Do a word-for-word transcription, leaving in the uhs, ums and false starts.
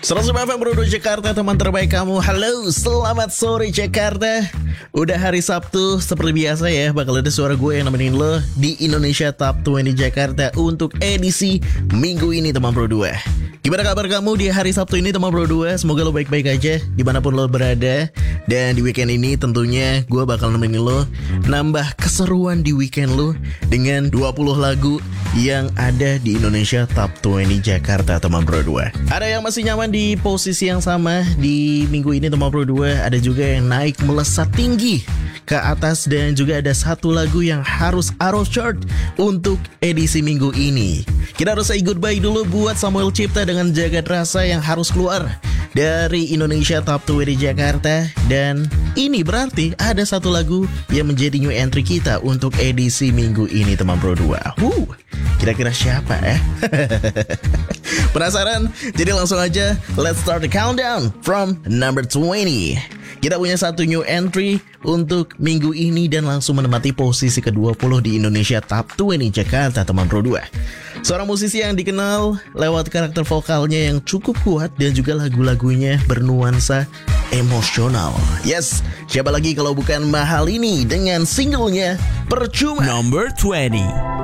seratus F M Bro Jakarta, teman terbaik kamu. Halo, selamat sore Jakarta. Udah hari Sabtu, seperti biasa ya, bakal ada suara gue yang nemenin lo di Indonesia Top dua puluh Jakarta untuk edisi minggu ini, teman Bro dua. Gimana kabar kamu di hari Sabtu ini, teman Bro dua? Semoga lo baik-baik aja dimanapun lo berada. Dan di weekend ini tentunya gue bakal nemenin lo nambah keseruan di weekend lo dengan dua puluh lagu yang ada di Indonesia Top dua puluh Jakarta, teman Bro dua. Ada yang masih nyaman di posisi yang sama di minggu ini, teman Bro dua. Ada juga yang naik melesat tinggi ke atas, dan juga ada satu lagu yang harus out of chart untuk edisi minggu ini. Kita harus say goodbye dulu buat Samuel Cipta dengan Jagat Rasa yang harus keluar dari Indonesia Top dua puluh Jakarta. Dan ini berarti ada satu lagu yang menjadi new entry kita untuk edisi minggu ini, teman Bro dua. Wuh, kira-kira siapa eh? Penasaran? Jadi langsung aja, let's start the countdown from number twenty. Kita punya satu new entry untuk minggu ini dan langsung menempati posisi ke dua puluh di Indonesia Top dua puluh Jakarta, teman Bro dua. Seorang musisi yang dikenal lewat karakter vokalnya yang cukup kuat dan juga lagu-lagunya bernuansa emosional. Yes, siapa lagi kalau bukan Mahal ini dengan singlenya Percuma. Number twenty.